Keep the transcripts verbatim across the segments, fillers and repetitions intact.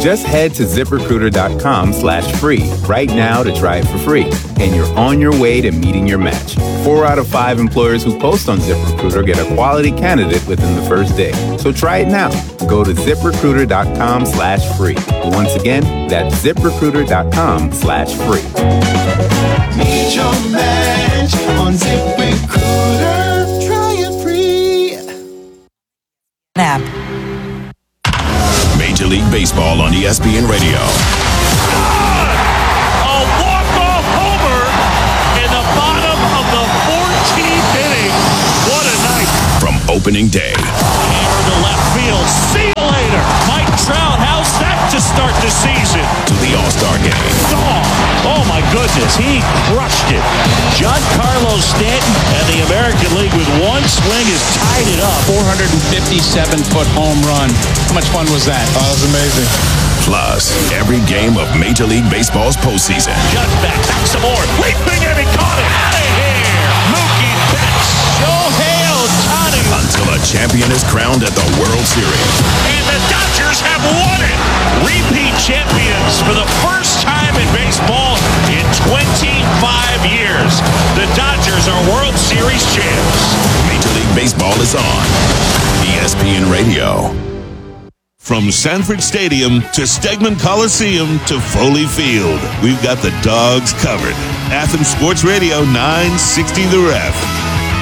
Just head to ZipRecruiter.com slash free right now to try it for free. And you're on your way to meeting your match. Four out of five employers who post on ZipRecruiter get a quality candidate within the first day. So try it now. Go to ZipRecruiter.com slash free. Once again, that's ZipRecruiter.com slash free. Meet your match on ZipRecruiter. Try it free. App. Major League Baseball on E S P N Radio. A walk-off homer in the bottom of the fourteenth inning. What a night. From opening day. Hammer to left field. See you later. Mike Trout, how's that to start the season? To the All-Star game. Gone. Oh, my goodness. He crushed it. Giancarlo Stanton and the American League with one swing has tied it up. four hundred fifty-seven foot home run. How much fun was that? Oh, it was amazing. Plus, every game of Major League Baseball's postseason. Just back, back some more. Leaping and he caught it. Out of here. Mookie Betts. Shohei Ohtani. Until a champion is crowned at the World Series. And the Dodgers have won it. Repeat champions for the first time in baseball in twenty-five years. The Dodgers are World Series champs. Major League Baseball is on E S P N Radio. From Sanford Stadium to Stegman Coliseum to Foley Field, we've got the Dogs covered. Athens Sports Radio nine sixty The Ref.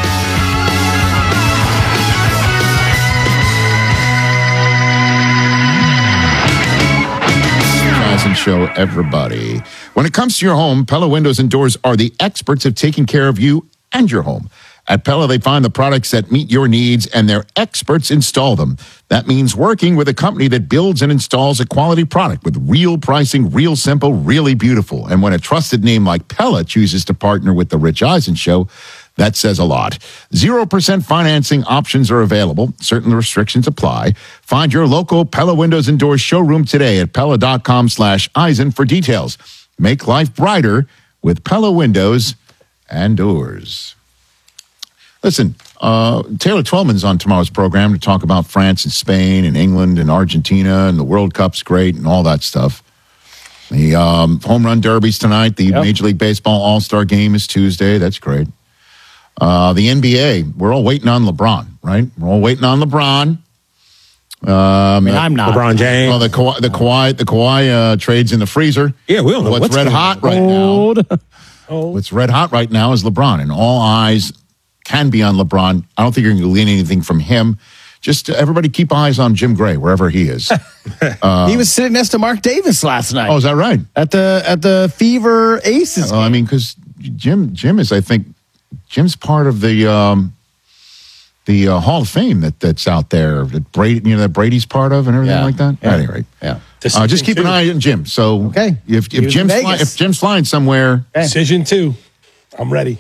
And show everybody. When it comes to your home, Pella Windows and Doors are the experts of taking care of you and your home. At Pella, they find the products that meet your needs, and their experts install them. That means working with a company that builds and installs a quality product with real pricing, real simple, really beautiful. And when a trusted name like Pella chooses to partner with The Rich Eisen Show, that says a lot. zero percent financing options are available. Certain restrictions apply. Find your local Pella Windows and Doors showroom today at Pella.com slash Eisen for details. Make life brighter with Pella Windows and Doors. Listen, uh, Taylor Twellman's on tomorrow's program to talk about France and Spain and England and Argentina, and the World Cup's great and all that stuff. The um, home run derby's tonight. The yep. Major League Baseball All-Star Game is Tuesday. That's great. Uh, the N B A, we're all waiting on LeBron, right? We're all waiting on LeBron. Um, I mean, I'm not. LeBron James. Well, the Kawhi, the Kawhi, the Kawhi uh, trades in the freezer. Yeah, we don't know what's, what's red hot right now. Oh. What's red hot right now is LeBron, and all eyes can be on LeBron. I don't think you're going to glean anything from him. Just uh, everybody keep eyes on Jim Gray wherever he is. Uh, he was sitting next to Mark Davis last night. Oh, is that right? At the at the Fever Aces. Yeah, well, I mean, because Jim Jim is, I think. Jim's part of the um, the uh, Hall of Fame that, that's out there that Brady, you know, that Brady's part of and everything yeah. like that. Yeah. At any rate, yeah. Uh, just keep an eye on Jim. So, okay, if if Jim's fly, if Jim's flying somewhere, okay. Decision two, I'm ready.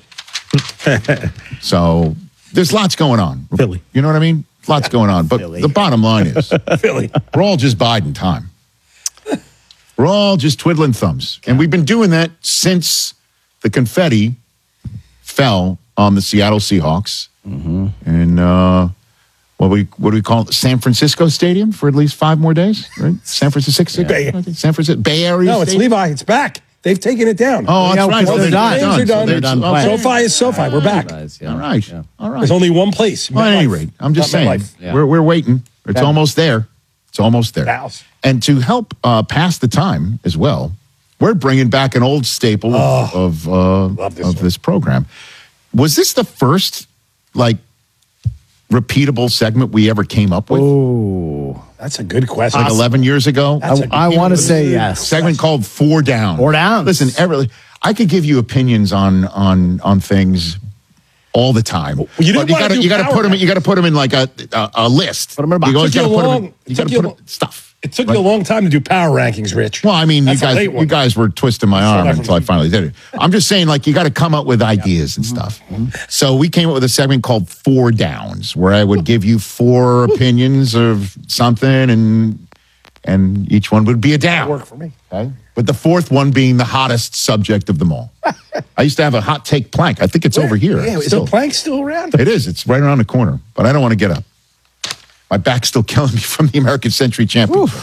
So there's lots going on. Philly, you know what I mean? Lots going on. But Philly. The bottom line is, Philly, we're all just biding time. We're all just twiddling thumbs, and we've been doing that since the confetti fell on the Seattle Seahawks, mm-hmm. and uh, what we what do we call it? San Francisco Stadium for at least five more days, right? San Francisco, Bay, San Francisco Bay Area. No, it's Stadium? Levi. It's back. They've taken it down. Oh, that's right. So they're, they're done. Games are done. They're done. Okay. SoFi is SoFi. We're back. Yeah. All right. Yeah. All right. There's only one place. Well, at any rate, I'm just Not saying yeah. we're we're waiting. It's yeah. almost there. It's almost there. House. And to help uh, pass the time as well, we're bringing back an old staple oh, of uh, this of one. this program. Was this the first like repeatable segment we ever came up with? Oh, that's a good question. Like eleven years ago? I, I want to say yes. Segment called Four Down. Four Down. Listen, every, I could give you opinions on on on things all the time. Well, you didn't but you wanna gotta do you gotta power put them you gotta put them in like a a, a list. Put 'em in a box. You always Took you gotta a put them long- in, you took gotta you put a- 'em- stuff. It took Right? you a long time to do power rankings, Rich. Well, I mean, That's you a guys, late you one. guys were twisting my arm until I finally did it. I'm just saying, like, you got to come up with ideas and stuff. So we came up with a segment called Four Downs, where I would give you four opinions of something, and and each one would be a down. Work for me. Okay? But the fourth one being the hottest subject of them all. I used to have a hot take plank. I think it's over here. Yeah, is still. the plank still around? It is. It's right around the corner, but I don't want to get up. My back's still killing me from the American Century Championship.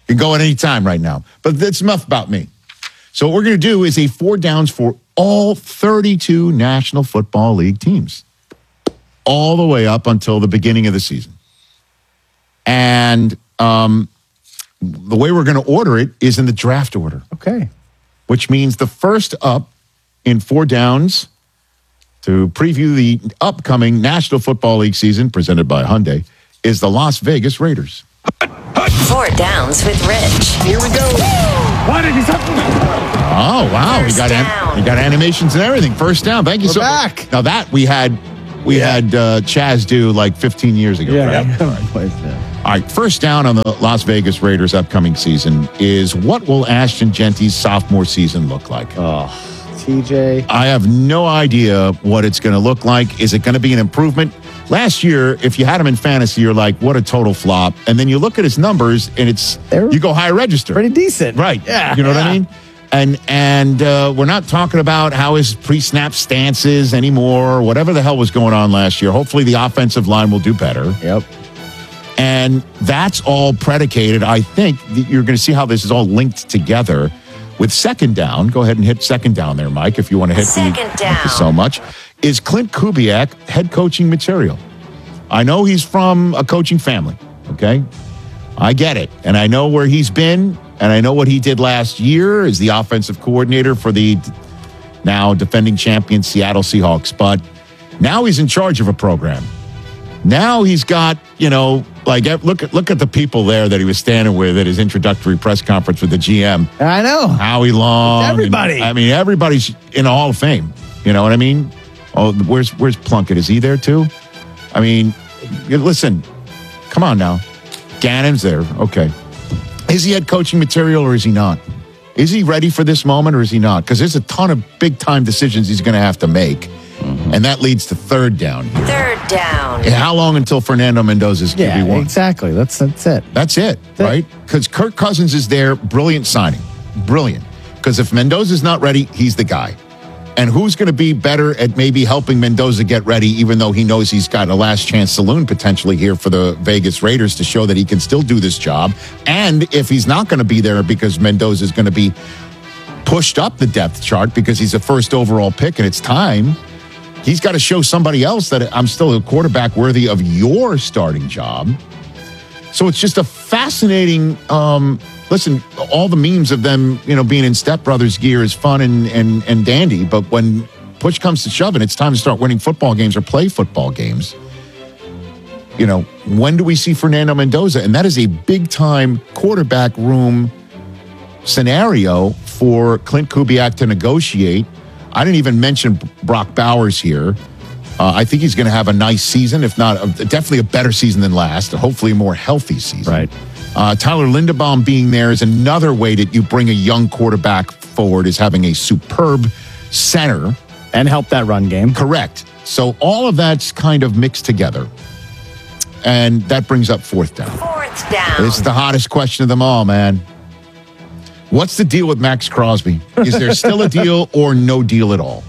You can go at any time right now. But that's enough about me. So what we're going to do is a four downs for all thirty-two National Football League teams. All the way up until the beginning of the season. And um, the way we're going to order it is in the draft order. Okay. Which means the first up in four downs to preview the upcoming National Football League season presented by Hyundai is the Las Vegas Raiders. Four downs with Rich. Here we go. Oh, wow. First we got down. we got animations and everything. First down. Thank you We're so back. much. Now that we had we Yeah. had uh, Chaz do like fifteen years ago. Yeah. Right? All right, first down on the Las Vegas Raiders upcoming season is what will Ashton Genty's sophomore season look like? Oh, T J. I have no idea what it's going to look like. Is it going to be an improvement? Last year, if you had him in fantasy, you're like, what a total flop. And then you look at his numbers and it's, They're you go high register. Pretty decent. Right. Yeah. You know what yeah. I mean? And and uh, we're not talking about how his pre-snap stance is anymore, whatever the hell was going on last year. Hopefully the offensive line will do better. Yep. And that's all predicated, I think, that you're going to see how this is all linked together with second down. Go ahead and hit second down there, Mike, if you want to hit Second the, down. Thank you so much. Is Clint Kubiak head coaching material? I know he's from a coaching family, okay? I get it. And I know where he's been, and I know what he did last year as the offensive coordinator for the now defending champion Seattle Seahawks. But now he's in charge of a program. Now he's got, you know, like look at look at the people there that he was standing with at his introductory press conference with the G M. I know. Howie Long. It's everybody. And, I mean, everybody's in the Hall of Fame. You know what I mean? Oh, where's where's Plunkett? Is he there too? I mean, listen, come on now. Gannon's there. Okay. Is he head coaching material or is he not? Is he ready for this moment or is he not? Because there's a ton of big time decisions he's going to have to make. Mm-hmm. And that leads to third down here. Third down. And how long until Fernando Mendoza's Q B one? Yeah, exactly. That's that's it. That's it, That's it. right? Because Kirk Cousins is there. Brilliant signing. Brilliant. Because if Mendoza's not ready, he's the guy. And who's going to be better at maybe helping Mendoza get ready, even though he knows he's got a last chance saloon potentially here for the Vegas Raiders to show that he can still do this job. And if he's not going to be there because Mendoza is going to be pushed up the depth chart because he's a first overall pick and it's time, he's got to show somebody else that I'm still a quarterback worthy of your starting job. So it's just a fascinating, um, listen, all the memes of them, you know, being in Step Brothers gear is fun and, and, and dandy. But when push comes to shove and it's time to start winning football games or play football games, you know, when do we see Fernando Mendoza? And that is a big time quarterback room scenario for Clint Kubiak to negotiate. I didn't even mention Brock Bowers here. Uh, I think he's going to have a nice season, if not, a, definitely a better season than last, hopefully a more healthy season. Right. Uh, Tyler Linderbaum being there is another way that you bring a young quarterback forward, is having a superb center. And help that run game. Correct. So all of that's kind of mixed together. And that brings up fourth down. Fourth down. This is the hottest question of them all, man. What's the deal with Max Crosby? Is there still a deal or no deal at all?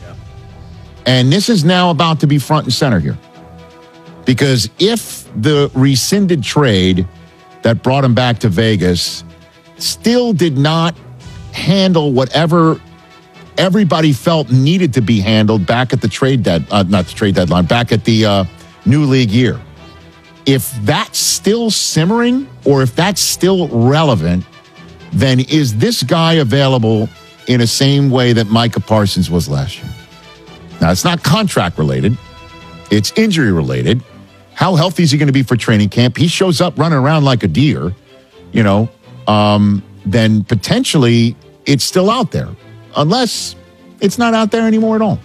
And this is now about to be front and center here. Because if the rescinded trade that brought him back to Vegas still did not handle whatever everybody felt needed to be handled back at the trade dead, uh, not the trade deadline, back at the uh, new league year. If that's still simmering or if that's still relevant, then is this guy available in the same way that Micah Parsons was last year? Now, it's not contract related. It's injury related. How healthy is he going to be for training camp? He shows up running around like a deer, you know, um, then potentially it's still out there, unless it's not out there anymore at all.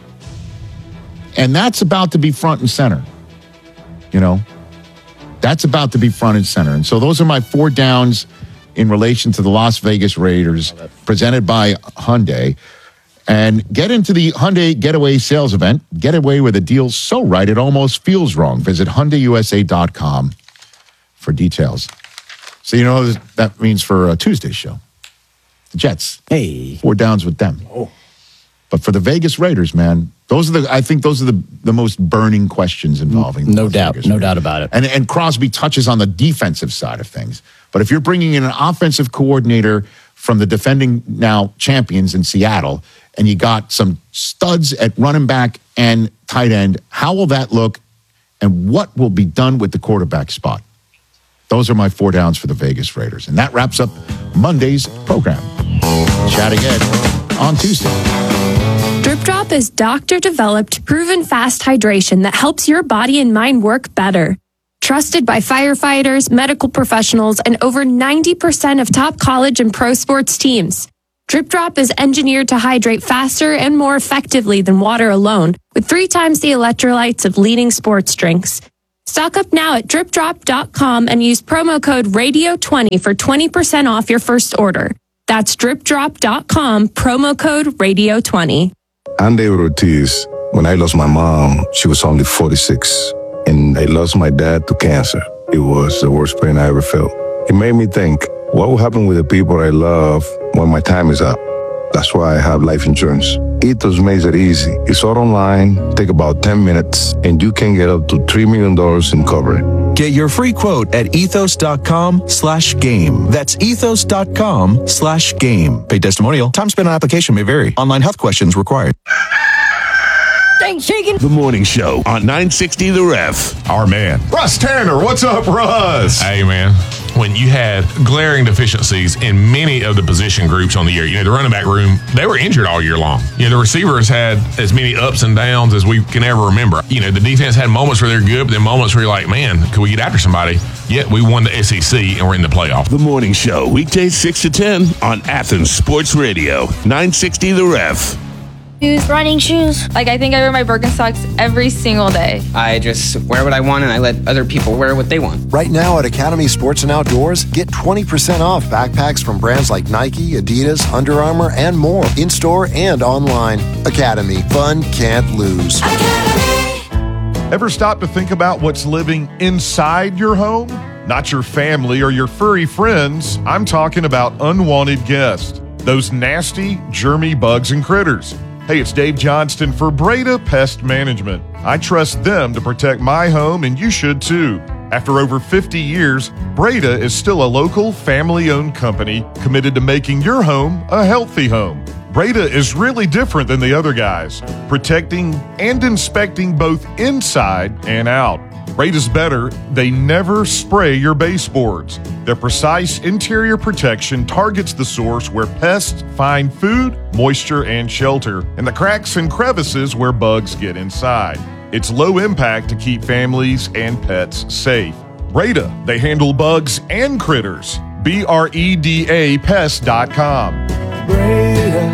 And that's about to be front and center, you know. That's about to be front and center. And so those are my four downs in relation to the Las Vegas Raiders, presented by Hyundai. And get into the Hyundai Getaway sales event. Get away with a deal so right it almost feels wrong. Visit Hyundai U S A dot com for details. So you know what that means for a Tuesday show. The Jets. Hey. Four downs with them. Oh. But for the Vegas Raiders, man, those are the I think those are the, the most burning questions involving No the doubt. Vegas No Raiders. doubt about it. And and Crosby touches on the defensive side of things. But if you're bringing in an offensive coordinator from the defending now champions in Seattle, and you got some studs at running back and tight end, how will that look, and what will be done with the quarterback spot? Those are my four downs for the Vegas Raiders. And that wraps up Monday's program. Chat again on Tuesday. Drip Drop is doctor-developed, proven fast hydration that helps your body and mind work better. Trusted by firefighters, medical professionals, and over ninety percent of top college and pro sports teams. Drip Drop is engineered to hydrate faster and more effectively than water alone, with three times the electrolytes of leading sports drinks. Stock up now at drip drop dot com and use promo code radio twenty for twenty percent off your first order. That's drip drop dot com, promo code radio twenty. I'm David Ortiz. When I lost my mom, she was only forty-six. And I lost my dad to cancer. It was the worst pain I ever felt. It made me think, what will happen with the people I love when my time is up? That's why I have life insurance. Ethos makes it easy. It's all online, take about ten minutes, and you can get up to three million dollars in coverage. Get your free quote at ethos dot com slash game. That's ethos dot com slash game. Paid testimonial. Time spent on application may vary. Online health questions required. Thanks, shaking. The morning show on nine sixty The Ref. Our man, Russ Tanner. What's up, Russ? Hey, man. When you had glaring deficiencies in many of the position groups on the year, you know, the running back room, they were injured all year long. You know, the receivers had as many ups and downs as we can ever remember. You know, the defense had moments where they're good, but then moments where you're like, man, could we get after somebody? Yet we won the S E C and we're in the playoff. The morning show, weekdays six to ten on Athens Sports Radio, nine sixty The Ref. Shoes, running shoes. Like, I think I wear my Birkenstocks every single day. I just wear what I want and I let other people wear what they want. Right now at Academy Sports and Outdoors, get twenty percent off backpacks from brands like Nike, Adidas, Under Armour, and more. In-store and online. Academy. Fun can't lose. Ever stop to think about what's living inside your home? Not your family or your furry friends. I'm talking about unwanted guests. Those nasty, germy bugs and critters. Hey, it's Dave Johnston for Breda Pest Management. I trust them to protect my home, and you should too. After over fifty years, Breda is still a local, family-owned company committed to making your home a healthy home. Breda is really different than the other guys, protecting and inspecting both inside and out. Breda's better. They never spray your baseboards. Their precise interior protection targets the source where pests find food, moisture, and shelter, and the cracks and crevices where bugs get inside. It's low impact to keep families and pets safe. Breda, they handle bugs and critters. B R E D A pest dot com. Breda,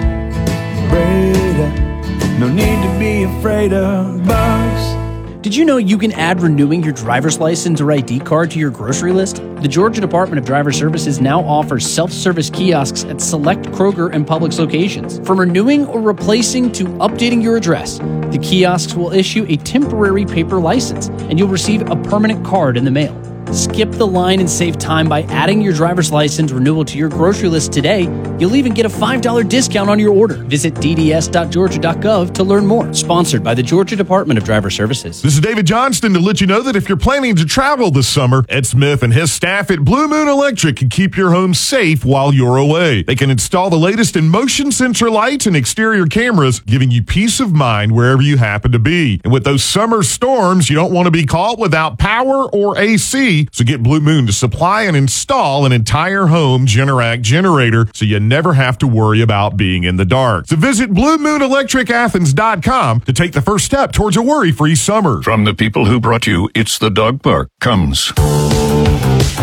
Breda, no need to be afraid of bugs. Did you know you can add renewing your driver's license or I D card to your grocery list? The Georgia Department of Driver Services now offers self-service kiosks at select Kroger and Publix locations. From renewing or replacing to updating your address, the kiosks will issue a temporary paper license, and you'll receive a permanent card in the mail. Skip the line and save time by adding your driver's license renewal to your grocery list today. You'll even get a five dollars discount on your order. Visit d d s dot georgia dot gov to learn more. Sponsored by the Georgia Department of Driver Services. This is David Johnston to let you know that if you're planning to travel this summer, Ed Smith and his staff at Blue Moon Electric can keep your home safe while you're away. They can install the latest in motion sensor lights and exterior cameras, giving you peace of mind wherever you happen to be. And with those summer storms, you don't want to be caught without power or A C. So get Blue Moon to supply and install an entire home Generac generator so you never have to worry about being in the dark. So visit blue moon electric athens dot com to take the first step towards a worry-free summer. From the people who brought you It's the Dog Park comes